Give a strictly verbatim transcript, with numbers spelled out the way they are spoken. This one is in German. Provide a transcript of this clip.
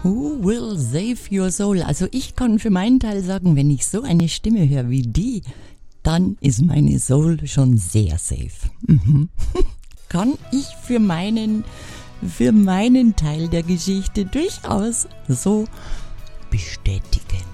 Who will save your soul? Also ich kann für meinen Teil sagen, wenn ich so eine Stimme höre wie die, dann ist meine Soul schon sehr safe. Mhm. Kann ich für meinen, für meinen Teil der Geschichte durchaus so bestätigen.